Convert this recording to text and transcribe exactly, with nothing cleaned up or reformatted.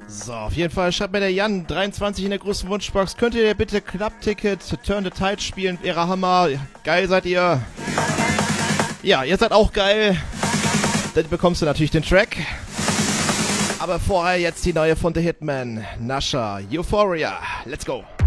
So, auf jeden Fall schreibt mir der Jan, dreiundzwanzig in der großen Wunschbox. Könnt ihr bitte Club-Ticket Turn the Tide spielen? Wäre Hammer. Geil seid ihr. Ja, ihr seid auch geil. Dann bekommst du natürlich den Track. Aber vorher jetzt die neue von The Hitman. Nasha, Euphoria. Let's go.